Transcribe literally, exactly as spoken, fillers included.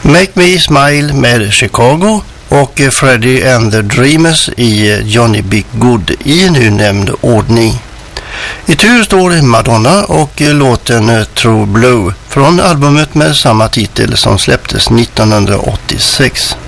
Make Me Smile med Chicago och Freddie and the Dreamers i Johnny B. Good i nu nämnd ordning. I tur står Madonna och låten True Blue från albumet med samma titel som släpptes nittonhundraåttiosex.